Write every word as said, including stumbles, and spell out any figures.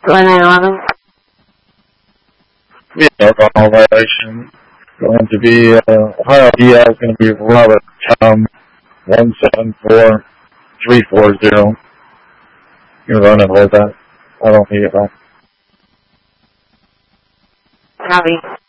one nine eleven. Yeah, normal violation. Going to be, uh, Ohio D L is going to be Robert Tom, one seven four three four zero. You can run and hold that. I don't need it back. Copy.